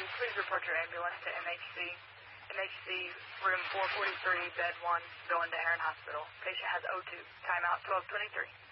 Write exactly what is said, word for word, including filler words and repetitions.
please report your ambulance to M H C. M H C, room four forty-three, bed one, going to Heron Hospital. Patient has O two. Timeout twelve twenty-three.